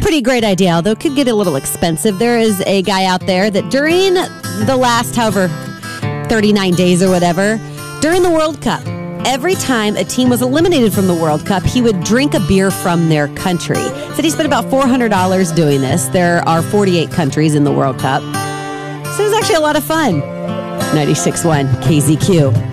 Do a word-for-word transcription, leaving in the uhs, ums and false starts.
pretty great idea, although it could get a little expensive. There is a guy out there that during the last, however, thirty-nine days or whatever, during the World Cup, every time a team was eliminated from the World Cup, he would drink a beer from their country. Said he spent about four hundred dollars doing this. There are forty-eight countries in the World Cup. So it was actually a lot of fun. ninety-six point one K Z Q.